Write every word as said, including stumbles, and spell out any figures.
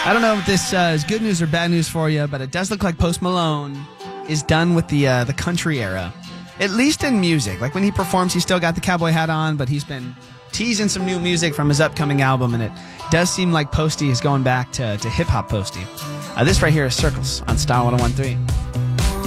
I don't know if this uh, is good news or bad news for you, but it does look like Post Malone is done with the uh, the country era, at least in music. Like when he performs, he's still got the cowboy hat on, but he's been teasing some new music from his upcoming album, and it does seem like Posty is going back to, to hip-hop Posty. Uh, this right here is Circles on Style one oh one point three.